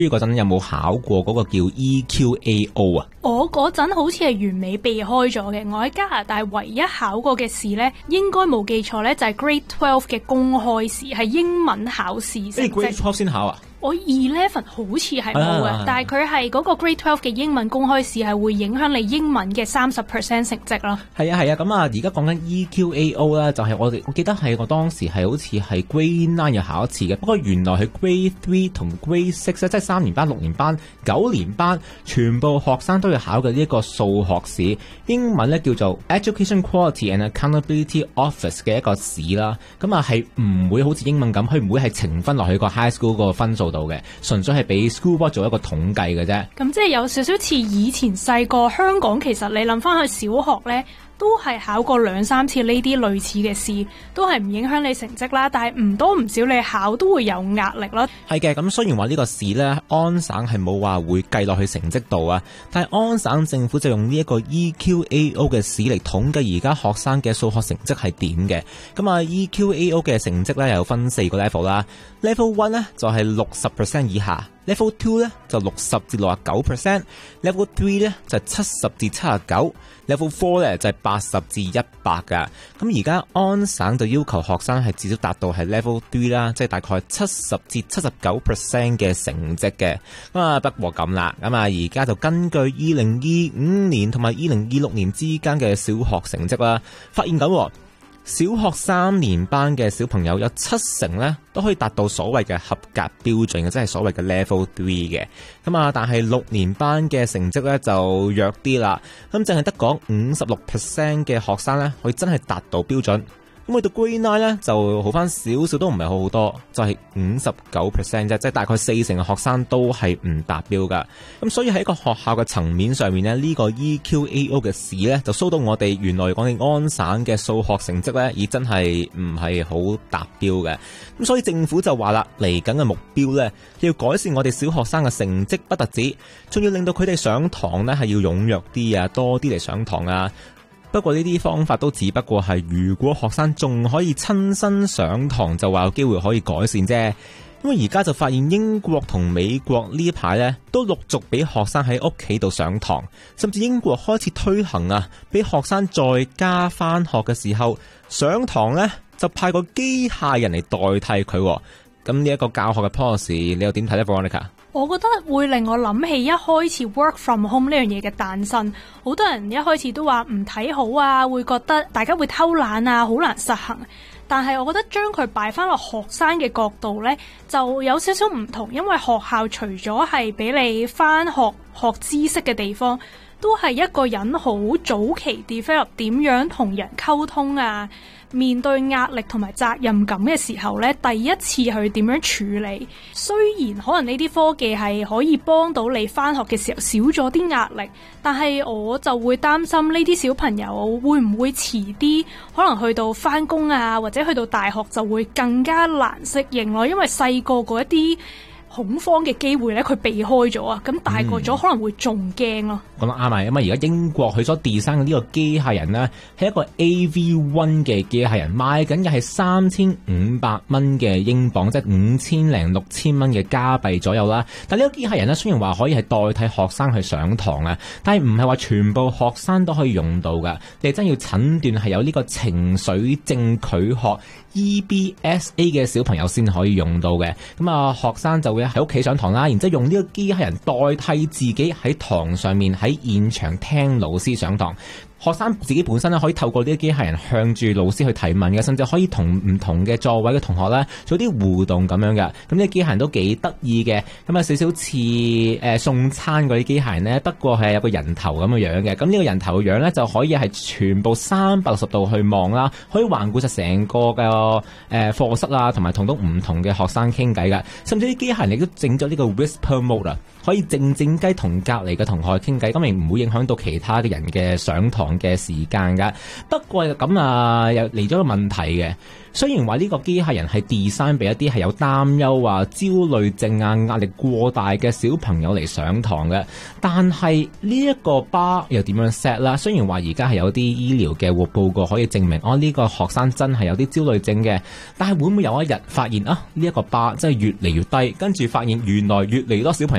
嗰陣有冇考過嗰個叫 EQAO 啊？ 我嗰陣好似係完美避開咗嘅。我喺加拿大唯一考過嘅試呢，應該冇記錯呢，就係 Grade 12嘅公開試，係英文考試成績。 Grade 12先考啊？ 我11好似係冇嘅，但係佢係嗰個 Grade 12嘅英文公開試係會影響你英文嘅30% 成績咯。 係啊，咁而家講緊 EQAO 啦，就係我記得係我當時係好似係 Grade 9要考一次嘅，不過原來係 Grade 3同 Grade 6即係3年班、6年班、9年班全部學生都要考嘅呢一個數學試，英文咧叫做 Education Quality and Accountability Office 嘅一個試啦。咁係唔會好似英文咁，佢唔會係呈分落去個 high school 個分數度嘅，純粹係俾 school board 做一個統計嘅啫。 咁即係有少少似以前細個香港，其實你諗翻去小學呢，都係考過2-3次呢啲類似嘅試，都係唔影響你成績啦。但係唔多唔少你考都會有壓力啦。 係嘅，咁雖然話呢個試呢，安省係冇話會計落去成績度啊，但係安省政府就用呢一個 EQAO 嘅試嚟統計而家學生嘅數學成績係點嘅。咁EQAO 嘅成績呢，有分4個 level 啦。Level 1呢，就係 60% 以下。Level 2咧就60至69%， Level 3咧就70至79%， Level 4咧就係80至100噶。咁而家安省就要求學生係至少達到係 Level 3啦，即係大概70至79% 嘅成績嘅。不過咁啦，而家就根據2025年同埋2026年之間嘅小學成績啦，發現咁小學3年班嘅小朋友有70%咧都可以達到所謂嘅合格標準嘅，即係所謂嘅 Level 3嘅。但係6年班嘅成績咧就弱啲啦。淨係得講56% 嘅學生咧可以真係達到標準。咁去到 Grade 9咧就好翻少少，都唔係好多，就係 59% 啫，即係大概40%嘅學生都係唔達標噶。咁所以喺一個學校嘅層面上面咧，呢個 EQAO 嘅試咧就 show 到我哋原來講嘅安省嘅數學成績咧，而真係唔係好達標嘅。咁所以政府就話啦，嚟緊嘅目標咧要改善我哋小學生嘅成績不特止，仲要令到佢哋上堂咧係要踴躍啲啊，多啲嚟上堂啊。不過呢啲方法都只不過係如果學生仲可以親身上堂，就話有機會可以改善啫。因為而家就發現英國同美國呢一排呢都陸續俾學生喺屋企度上堂，甚至英國開始推行啊，俾學生在家返學嘅時候上堂呢就派個機械人嚟代替佢。咁呢一個教學嘅 policy 你又點睇呢 Veronica？ 我覺得會令我諗起一開始 work from home 呢樣嘢嘅誕生，好多人一開始都話唔睇好啊，會覺得大家會偷懶啊，好難實行。但係我覺得將佢擺翻落學生嘅角度呢，就有少少唔同，因為學校除咗係俾你翻學學知識嘅地方，都係一個人好早期 develop 點樣同人溝通啊，面對壓力同埋責任感嘅時候呢，第一次去點樣處理。雖然可能呢啲科技係可以幫到你翻學嘅時候少咗啲壓力，但係我就會擔心呢啲小朋友會唔會遲啲可能去到翻工啊，或者去到大學就會更加難適應咯，因為細個嗰一啲恐慌嘅機會咧，佢避開咗啊，咁大個咗可能會仲驚咯。 咁啱啊，因為而家英國佢所 design 嘅呢個機械人呢，係一個 AV1 嘅機械人，賣緊嘅係3500蚊嘅英鎊，即係5000-6000蚊嘅加幣左右啦。但呢個機械人呢，雖然話可以係代替學生去上堂啊，但係唔係話全部學生都可以用到噶。你真要診斷係有呢個情緒症拒學 EBSA 嘅小朋友先可以用到嘅。學生就會喺屋企上堂啦，然之後用呢個機械人代替自己喺堂上面喺現場聽老師上堂。學生自己本身咧可以透過呢啲機械人向住老師去提問嘅，甚至可以同唔同嘅座位嘅同學咧做啲互動咁樣嘅。咁呢啲機械人都幾得意嘅，咁少少似送餐嗰啲機械人咧，不過係有個人頭咁嘅樣嘅。咁呢個人頭嘅樣咧就可以係全部360度去望啦，可以環顧實成個嘅課室啊，同埋同到唔同嘅學生傾偈嘅。甚至啲機械人亦都整咗呢個 whisper mode 啊，可以靜靜雞同隔離嘅同學傾偈，咁亦唔會影響到其他嘅人嘅上堂堂嘅時間㗎。不過咁又嚟咗個問題嘅。雖然話呢個機械人係 design 俾一啲係有擔憂啊、焦慮症啊、壓力過大嘅小朋友嚟上堂嘅，但係呢一個 bar 又點樣 set 啦？雖然話而家係有啲醫療嘅報告可以證明，呢個學生真係有啲焦慮症嘅，但係會唔會有一日發現呢一個 bar 真係越嚟越低，跟住發現原來越嚟越多小朋友